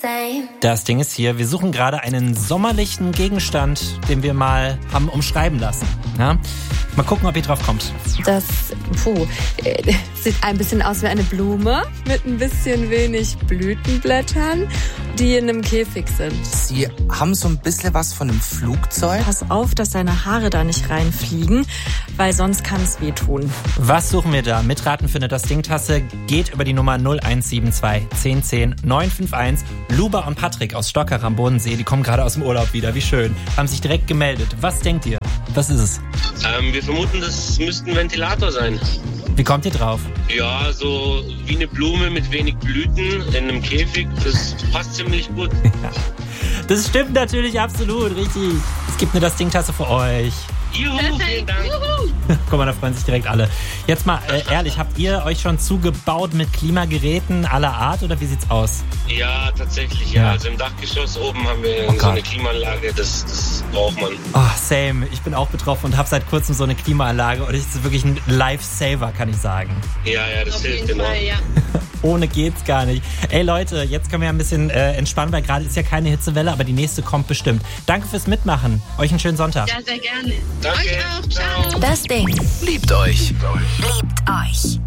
Das Ding ist hier, wir suchen gerade einen sommerlichen Gegenstand, den wir mal haben umschreiben lassen. Ja? Mal gucken, ob ihr drauf kommt. Das sieht ein bisschen aus wie eine Blume mit ein bisschen wenig Blütenblättern, die in einem Käfig sind. Sie haben so ein bisschen was von einem Flugzeug. Pass auf, dass deine Haare da nicht reinfliegen, weil sonst kann es wehtun. Was suchen wir da? Mitraten für eine Das Ding-Tasse geht über die Nummer 0172 1010 951. Luba und Patrick aus Stockach am Bodensee, die kommen gerade aus dem Urlaub wieder. Wie schön. Haben sich direkt gemeldet. Was denkt ihr? Was ist es? Wir vermuten, das müsste ein Ventilator sein. Wie kommt ihr drauf? Ja, so wie eine Blume mit wenig Blüten in einem Käfig. Das passt ziemlich gut. Ja. Das stimmt natürlich absolut, richtig. Es gibt eine Das Ding-Tasse für euch. Juhu, vielen Dank. Guck mal, da freuen sich direkt alle. Jetzt mal ehrlich, habt ihr euch schon zugebaut mit Klimageräten aller Art oder wie sieht's aus? Ja, tatsächlich, ja. Also im Dachgeschoss oben haben wir so eine Klimaanlage, das braucht man. Oh, same. Ich bin auch betroffen und habe seit kurzem so eine Klimaanlage und es ist wirklich ein Lifesaver, kann ich sagen. Ja, das hilft genau. Fall, ja. Ohne geht's gar nicht. Ey Leute, jetzt können wir ein bisschen entspannen, weil gerade ist ja keine Hitzewelle, aber die nächste kommt bestimmt. Danke fürs Mitmachen. Euch einen schönen Sonntag. Ja, sehr gerne. Danke. Euch auch. Ciao. Das Ding. Liebt euch. Liebt euch.